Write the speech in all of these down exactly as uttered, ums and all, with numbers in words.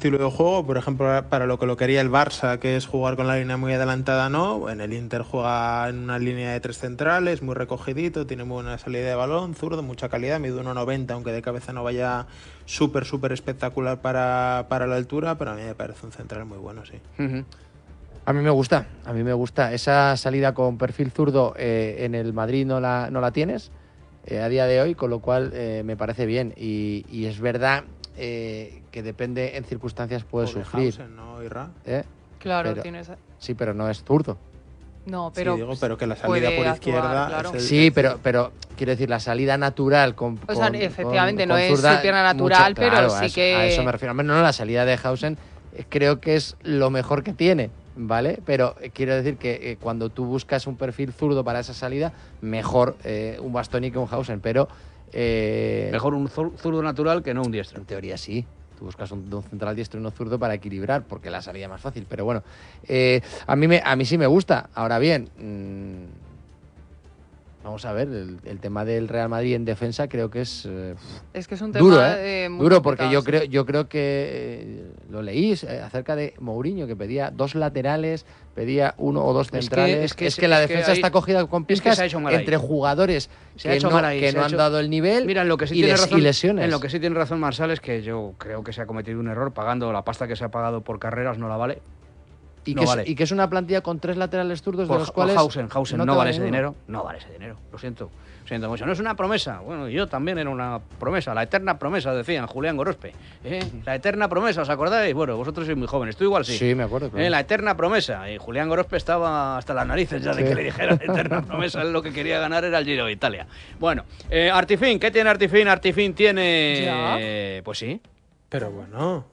estilo de juego. Por ejemplo, para lo que lo quería el Barça, que es jugar con la línea muy adelantada, no. En el Inter juega en una línea de tres centrales, muy recogidito, tiene muy buena salida de balón, zurdo, mucha calidad, mide uno noventa, aunque de cabeza no vaya súper, súper espectacular para, para la altura, pero a mí me parece un central muy bueno, sí. Uh-huh. A mí me gusta, a mí me gusta. Esa salida con perfil zurdo eh, en el Madrid no la, no la tienes eh, a día de hoy, con lo cual eh, me parece bien. Y, y es verdad eh, que depende, en circunstancias puede Pobre sufrir. Hausen, ¿no, Irra? ¿Eh? Claro, pero, tienes... Sí, pero no es zurdo. No, pero... Sí, digo, pero que la salida por actuar, izquierda... claro. Es el, Sí, pero, pero quiero decir, la salida natural con... O sea, con efectivamente, con, no con es zurda, su pierna natural, mucho, pero claro, sí a eso, que... A eso me refiero. Hombre, no, no, la salida de Hausen eh, creo que es lo mejor que tiene, ¿vale? Pero eh, quiero decir que eh, cuando tú buscas un perfil zurdo para esa salida, mejor eh, un Bastoni que un Hausen, pero... Eh, Mejor un zurdo natural que no un diestro. En teoría sí. Tú buscas un, un central diestro y no zurdo para equilibrar, porque la salida es más fácil. Pero bueno, eh, a, mí me, a mí sí me gusta. Ahora bien, mmm, vamos a ver, el, el tema del Real Madrid en defensa creo que es... Eh, es que es un tema duro, ¿eh? eh, muy duro, porque yo sí. creo, yo creo que eh, lo leí eh, acerca de Mourinho, que pedía dos laterales, pedía uno o dos centrales. Es que, es que, es que la es defensa que ahí, está cogida con pistas es que entre jugadores se que, ha hecho no, mal ahí, que se no ha han hecho... dado el nivel. Mira, en lo que sí y, tiene les, razón, y lesiones. En lo que sí tiene razón Marsal es que yo creo que se ha cometido un error pagando la pasta que se ha pagado por carreras, no la vale. Y, no que vale. es, y que es una plantilla con tres laterales zurdos, por, de los cuales... Hausen, Hausen no, no vale ese ninguno. dinero. No vale ese dinero, lo siento. Lo siento mucho. No es una promesa. Bueno, yo también era una promesa. La eterna promesa, decían Julián Gorospe. ¿Eh? La eterna promesa, ¿os acordáis? Bueno, vosotros sois muy jóvenes. Tú igual sí. Sí, me acuerdo. Claro. ¿Eh? La eterna promesa. Y Julián Gorospe estaba hasta las narices ya de sí. que le dijera la eterna promesa. Él lo que quería ganar era el Giro de Italia. Bueno, eh, Artifin, ¿qué tiene Artifin? Artifin tiene... ¿Ya? Eh, pues sí. Pero bueno...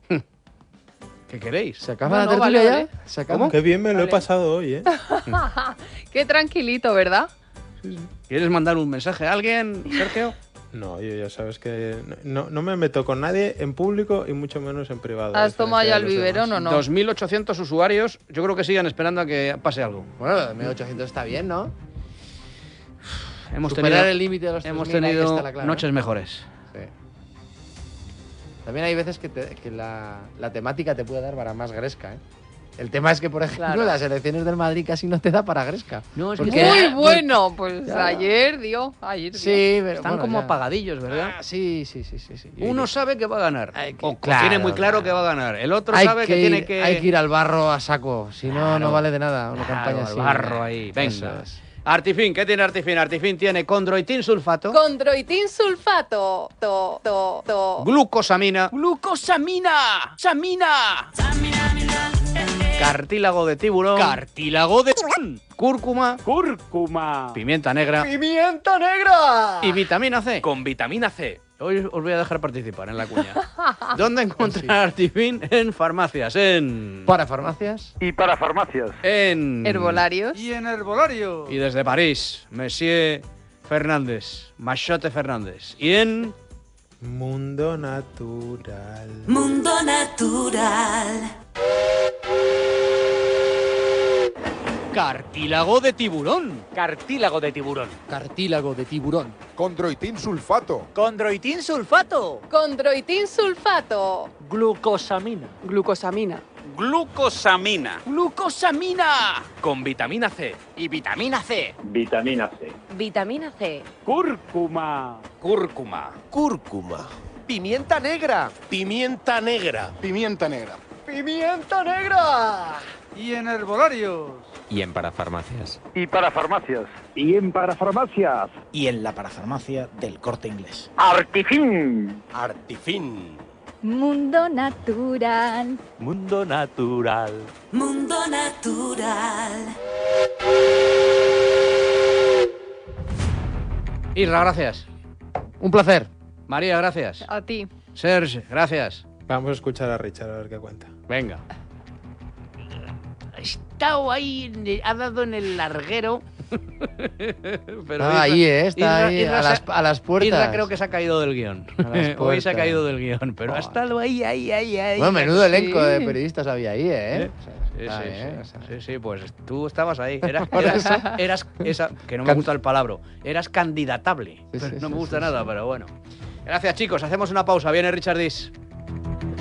¿Qué queréis? ¿Se acaba no, la no, tertulia vale, ya? vale. ¿Se acaba? ¿Cómo? Qué bien me vale. lo he pasado hoy, ¿eh? Qué tranquilito, ¿verdad? ¿Quieres mandar un mensaje a alguien, Sergio? No, yo ya sabes que no, no me meto con nadie en público y mucho menos en privado. ¿Has tomado ya el biberón o no? dos mil ochocientos usuarios, yo creo que sigan esperando a que pase algo. Bueno, dos mil ochocientos está bien, ¿no? Hemos Superar tenido, el límite de los hemos tres mil, tenido está la clara, noches ¿no? mejores. Sí. También hay veces que, te, que la, la temática te puede dar para más gresca, ¿eh? El tema es que, por ejemplo, Claro. las elecciones del Madrid casi no te da para gresca. No, es Porque- Muy bueno, pues Ya. ayer dio, ayer dio. Sí, pero Están bueno, como ya. apagadillos, ¿verdad? Ah, sí, sí, sí, sí, sí. Uno sabe que va a ganar. Hay que- o claro, tiene muy claro claro. que va a ganar. El otro hay sabe que, que tiene ir, que... Hay que ir al barro a saco, si no, Claro. no vale de nada una Claro, campaña al así. barro ahí, venga. Eso es. Artifin, ¿qué tiene Artifin? Artifin tiene condroitin sulfato, Condroitin sulfato, to, to, to. glucosamina, ¡Glucosamina! ¡Samina! cartílago de tiburón, ¡Cartílago de cúrcuma, cúrcuma! pimienta negra ¡Pimienta negra! y vitamina C. Con vitamina C. Hoy os voy a dejar participar en la cuña. ¿Dónde encontrar Artifin? En farmacias, en... Para farmacias. Y para farmacias. En... Herbolarios. Y en herbolario. Y desde París, Monsieur Fernández, Machote Fernández. Y en... Mundo natural. Mundo natural. Cartílago de tiburón. Cartílago de tiburón. Cartílago de tiburón. Condroitin sulfato. Condroitin sulfato. Condroitin sulfato. Glucosamina. Glucosamina. Glucosamina. Glucosamina. Con vitamina C. Y vitamina C. Vitamina C. Vitamina C. Cúrcuma. Cúrcuma. Cúrcuma. Pimienta negra. Pimienta negra. Pimienta negra. Pimienta negra. Y en herbolarios. Y en parafarmacias. Y para farmacias. Y en para farmacias. Y en la parafarmacia del Corte Inglés. Artifin. Artifin. Mundo natural. Mundo natural. Mundo natural. Isra, gracias. Un placer. María, gracias. A ti. Serge, gracias. Vamos a escuchar a Richard a ver qué cuenta. Venga. Ha estado ahí, en el- ha dado en el larguero. Pero Ah, ahí, ¿eh? Está Isra- ahí, Isra a, se- las, a las puertas. Isra creo que se ha caído del guión. A las Hoy se ha puertas. caído del guión, pero ha Joder. estado ahí, ahí, ahí, ahí. Bueno, menudo Sí. elenco de periodistas había ahí, ¿eh? Sí, Está sí, bien, sí, o sea. sí, sí, pues tú estabas ahí. Eras, Por eras, eso. eras esa, que no me Can- gusta el palabra, eras candidatable. Sí, sí, no sí, me gusta sí, nada, sí. pero bueno. Gracias, chicos. Hacemos una pausa. Viene Richard Dis.